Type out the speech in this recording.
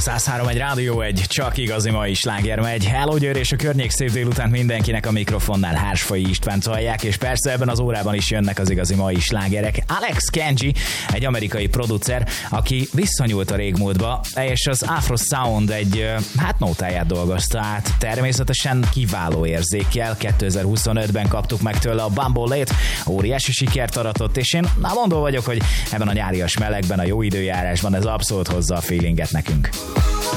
103 egy rádió, egy csak igazi mai sláger megy. Hello Győr és a környék, szép délután mindenkinek, a mikrofonnál Hársfai Istvánt hallják, és persze ebben az órában is jönnek az igazi mai slágerek. Alex Kenji, egy amerikai producer, aki visszanyúlt a régmúltba, és az Afro Sound egy nótáját dolgozta át. Természetesen kiváló érzékkel. 2025-ben kaptuk meg tőle a Bumble-ét, óriási sikert aratott, és én mondó vagyok, hogy ebben a nyárias melegben, a jó időjárásban ez abszolút hozza a feelinget nekünk.